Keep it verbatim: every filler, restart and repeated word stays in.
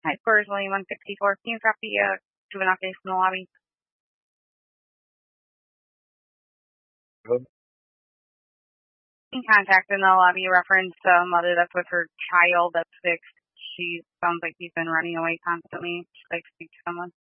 Hi, Scores William one sixty-four. Can you drop the uh, juvenile case in the lobby? Good. In contact in the lobby reference a mother that's with her child that's fixed. She sounds like he's been running away constantly. She'd like to speak to someone.